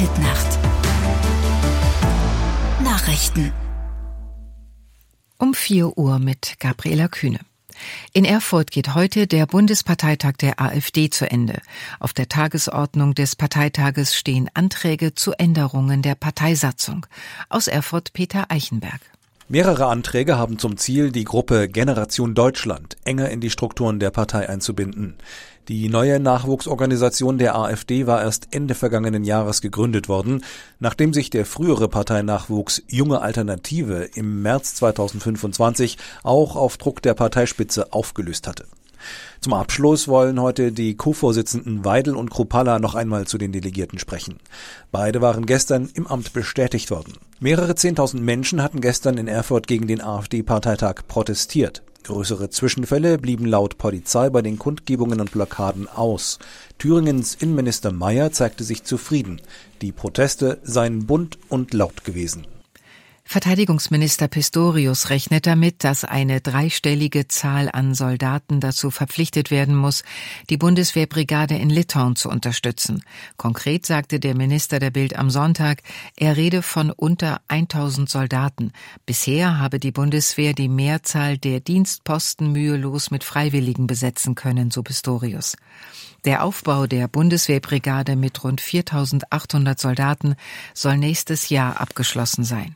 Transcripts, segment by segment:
Hitnacht. Nachrichten. Um 4 Uhr mit Gabriela Kühne. In Erfurt geht heute der Bundesparteitag der AfD zu Ende. Auf der Tagesordnung des Parteitages stehen Anträge zu Änderungen der Parteisatzung. Aus Erfurt Peter Eichenberg. Mehrere Anträge haben zum Ziel, die Gruppe Generation Deutschland enger in die Strukturen der Partei einzubinden. Die neue Nachwuchsorganisation der AfD war erst Ende vergangenen Jahres gegründet worden, nachdem sich der frühere Parteinachwuchs Junge Alternative im März 2025 auch auf Druck der Parteispitze aufgelöst hatte. Zum Abschluss wollen heute die Co-Vorsitzenden Weidel und Kruppalla noch einmal zu den Delegierten sprechen. Beide waren gestern im Amt bestätigt worden. Mehrere 10.000 Menschen hatten gestern in Erfurt gegen den AfD-Parteitag protestiert. Größere Zwischenfälle blieben laut Polizei bei den Kundgebungen und Blockaden aus. Thüringens Innenminister Mayer zeigte sich zufrieden. Die Proteste seien bunt und laut gewesen. Verteidigungsminister Pistorius rechnet damit, dass eine dreistellige Zahl an Soldaten dazu verpflichtet werden muss, die Bundeswehrbrigade in Litauen zu unterstützen. Konkret sagte der Minister der Bild am Sonntag, er rede von unter 1000 Soldaten. Bisher habe die Bundeswehr die Mehrzahl der Dienstposten mühelos mit Freiwilligen besetzen können, so Pistorius. Der Aufbau der Bundeswehrbrigade mit rund 4.800 Soldaten soll nächstes Jahr abgeschlossen sein.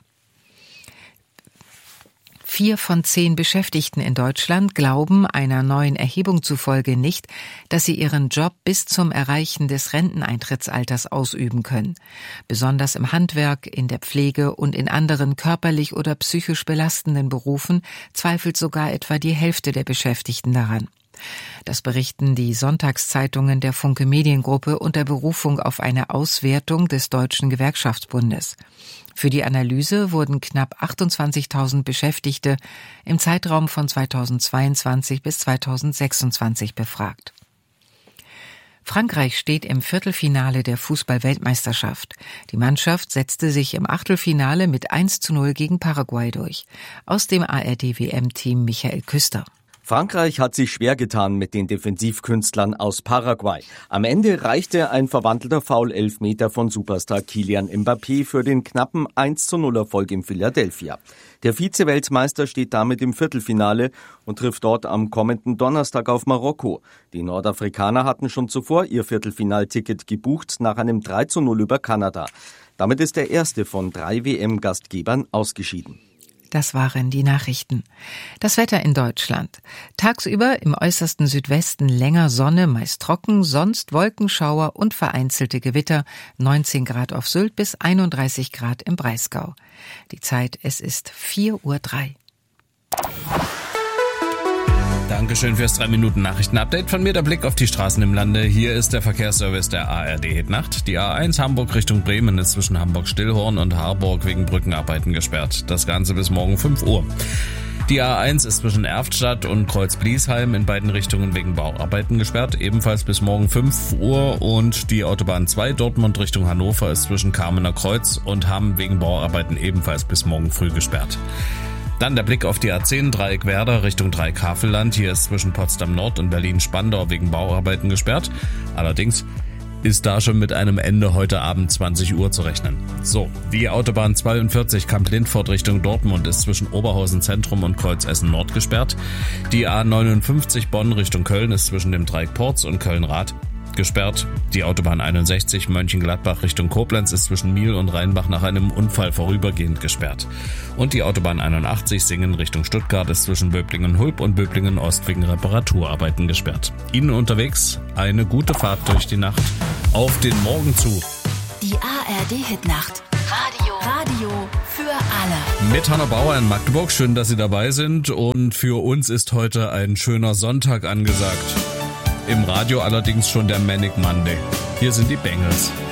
4 von 10 Beschäftigten in Deutschland glauben einer neuen Erhebung zufolge nicht, dass sie ihren Job bis zum Erreichen des Renteneintrittsalters ausüben können. Besonders im Handwerk, in der Pflege und in anderen körperlich oder psychisch belastenden Berufen zweifelt sogar etwa die Hälfte der Beschäftigten daran. Das berichten die Sonntagszeitungen der Funke Mediengruppe unter Berufung auf eine Auswertung des Deutschen Gewerkschaftsbundes. Für die Analyse wurden knapp 28.000 Beschäftigte im Zeitraum von 2022 bis 2026 befragt. Frankreich steht im Viertelfinale der Fußball-Weltmeisterschaft. Die Mannschaft setzte sich im Achtelfinale mit 1:0 gegen Paraguay durch. Aus dem ARD-WM-Team Michael Küster. Frankreich hat sich schwer getan mit den Defensivkünstlern aus Paraguay. Am Ende reichte ein verwandelter Foul-Elfmeter von Superstar Kylian Mbappé für den knappen 1:0 Erfolg in Philadelphia. Der Vize-Weltmeister steht damit im Viertelfinale und trifft dort am kommenden Donnerstag auf Marokko. Die Nordafrikaner hatten schon zuvor ihr Viertelfinalticket gebucht nach einem 3:0 über Kanada. Damit ist der erste von 3 WM-Gastgebern ausgeschieden. Das waren die Nachrichten. Das Wetter in Deutschland. Tagsüber im äußersten Südwesten länger Sonne, meist trocken, sonst Wolkenschauer und vereinzelte Gewitter, 19 Grad auf Sylt bis 31 Grad im Breisgau. Die Zeit, es ist 4:03 Uhr. Dankeschön fürs 3-Minuten-Nachrichten-Update. Von mir der Blick auf die Straßen im Lande. Hier ist der Verkehrsservice der ARD Hitnacht. Die A1 Hamburg Richtung Bremen ist zwischen Hamburg-Stillhorn und Harburg wegen Brückenarbeiten gesperrt. Das Ganze bis morgen 5 Uhr. Die A1 ist zwischen Erftstadt und Kreuz-Bliesheim in beiden Richtungen wegen Bauarbeiten gesperrt, ebenfalls bis morgen 5 Uhr. Und die Autobahn 2 Dortmund Richtung Hannover ist zwischen Kamener Kreuz und Hamm wegen Bauarbeiten ebenfalls bis morgen früh gesperrt. Dann der Blick auf die A10 Dreieck Werder Richtung Dreieck-Havelland. Hier ist zwischen Potsdam Nord und Berlin-Spandau wegen Bauarbeiten gesperrt. Allerdings ist da schon mit einem Ende heute Abend 20 Uhr zu rechnen. So, die Autobahn 42 Kamp-Lindfort Richtung Dortmund ist zwischen Oberhausen Zentrum und Kreuz Essen Nord gesperrt. Die A59 Bonn Richtung Köln ist zwischen dem Dreieck Porz und Köln-Rath gesperrt. Die Autobahn 61 Mönchengladbach Richtung Koblenz ist zwischen Miel und Rheinbach nach einem Unfall vorübergehend gesperrt. Und die Autobahn 81 Singen Richtung Stuttgart ist zwischen Böblingen-Hulb und Böblingen-Ost wegen Reparaturarbeiten gesperrt. Ihnen unterwegs eine gute Fahrt durch die Nacht. Auf den Morgen zu. Die ARD-Hitnacht. Radio für alle. Mit Hanna Bauer in Magdeburg. Schön, dass Sie dabei sind. Und für uns ist heute ein schöner Sonntag angesagt. Im Radio allerdings schon der Manic Monday. Hier sind die Bengals.